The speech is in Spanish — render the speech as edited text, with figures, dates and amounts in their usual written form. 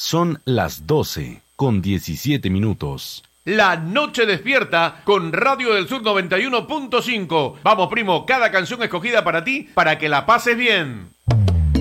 Son las 12:17. La noche despierta con Radio del Sur 91.5. Vamos, primo, cada canción escogida para ti, para que la pases bien.